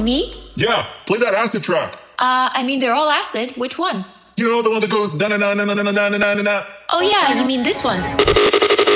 me? Yeah, play that acid track. I mean, they're all acid. Which one? You know, the one that goes na na na na na na na na na. Oh yeah, you mean this one.